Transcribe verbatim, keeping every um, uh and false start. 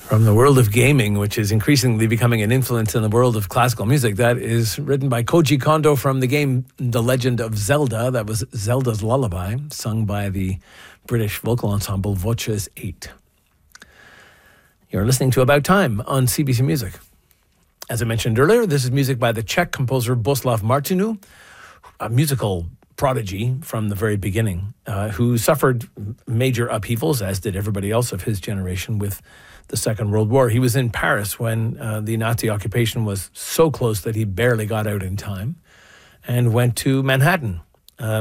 From the world of gaming, which is increasingly becoming an influence in the world of classical music. That is written by Koji Kondo from the game The Legend of Zelda. That was Zelda's Lullaby, sung by the British vocal ensemble Voces eight. You're listening to About Time on C B C Music. As I mentioned earlier, this is music by the Czech composer Bohuslav Martinů, a musical prodigy from the very beginning, uh, who suffered major upheavals, as did everybody else of his generation, with the Second World War. He was in Paris when uh, the Nazi occupation was so close that he barely got out in time, and went to Manhattan